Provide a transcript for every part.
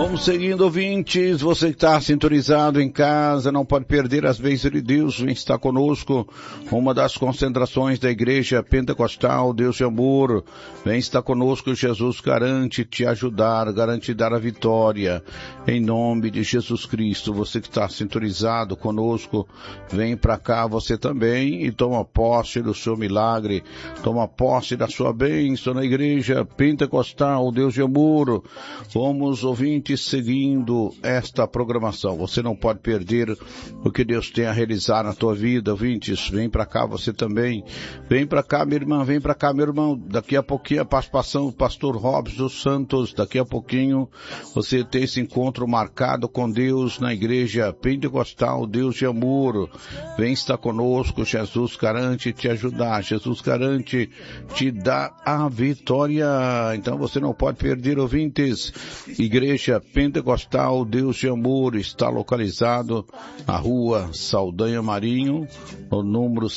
Vamos seguindo, ouvintes. Você que está sintonizado em casa, não pode perder as bênçãos de Deus. Vem estar conosco, uma das concentrações da Igreja Pentecostal Deus de Amor. Vem estar conosco, Jesus garante te ajudar, garante dar a vitória. Em nome de Jesus Cristo, você que está sintonizado conosco, vem para cá você também e toma posse do seu milagre, toma posse da sua bênção na Igreja Pentecostal Deus de Amor. Vamos, ouvintes, seguindo esta programação. Você não pode perder o que Deus tem a realizar na tua vida, ouvintes. Vem para cá você também. Vem para cá, minha irmã, vem para cá, meu irmão. Daqui a pouquinho a participação do pastor Robson dos Santos. Daqui a pouquinho você tem esse encontro marcado com Deus na Igreja Pentecostal Deus de Amor. Vem estar conosco. Jesus garante te ajudar. Jesus garante te dar a vitória. Então você não pode perder, ouvintes. Igreja Pentecostal Deus de Amor está localizado na rua Saldanha Marinho, no número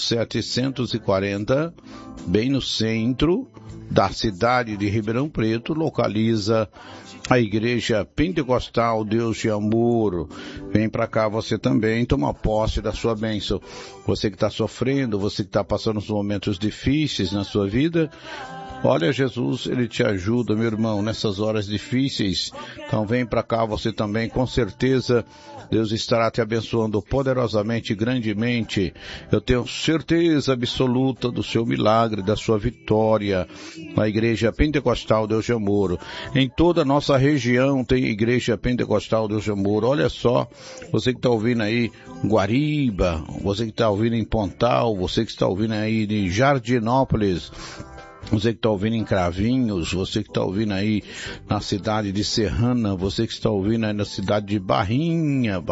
740, bem no centro da cidade de Ribeirão Preto, localiza a Igreja Pentecostal Deus de Amor. Vem para cá você também, toma posse da sua bênção. Você que está sofrendo, você que está passando os momentos difíceis na sua vida, olha, Jesus, Ele te ajuda, meu irmão, nessas horas difíceis. Então vem para cá você também, com certeza Deus estará te abençoando poderosamente, grandemente. Eu tenho certeza absoluta do seu milagre, da sua vitória. Na Igreja Pentecostal Deus de Amor. Em toda a nossa região tem Igreja Pentecostal Deus de Amor. Olha só, você que está ouvindo aí Guariba, você que está ouvindo em Pontal, você que está ouvindo aí em Jardinópolis, você que está ouvindo em Cravinhos, você que está ouvindo aí na cidade de Serrana, você que está ouvindo aí na cidade de Barrinha,